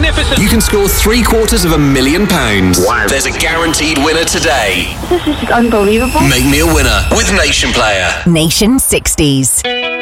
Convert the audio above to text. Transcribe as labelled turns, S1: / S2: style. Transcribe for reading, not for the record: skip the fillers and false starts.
S1: magnificent.
S2: You can score £750,000.
S3: Wow.
S2: There's a guaranteed winner today.
S4: This is unbelievable.
S2: Make me a winner with Nation Player.
S5: Nation 60s.